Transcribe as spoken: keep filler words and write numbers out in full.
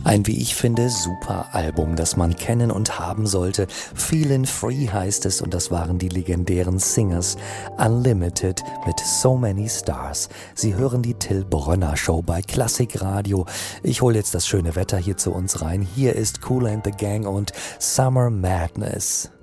Ein, wie ich finde, super Album, das man kennen und haben sollte. Feelin' Free heißt es und das waren die legendären Singers Unlimited mit So Many Stars. Sie hören die Till Brönner Show bei Klassikradio. Ich hole jetzt das schöne Wetter hier zu uns rein. Hier ist Kool and the Gang und Summer Madness.